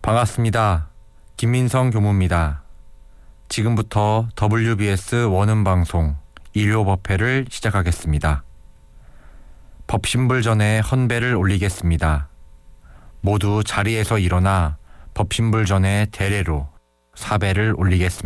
반갑습니다. 김민성 교무입니다. 지금부터 WBS 원음방송 일요법회를 시작하겠습니다. 법신불 전에 헌배를 올리겠습니다. 모두 자리에서 일어나 법신불 전에 대례로 사배를 올리겠습니다.